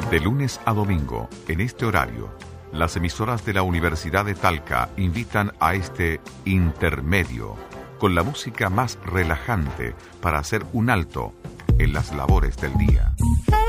De lunes a domingo, en este horario, las emisoras de la Universidad de Talca invitan a este intermedio, con la música más relajante para hacer un alto en las labores del día.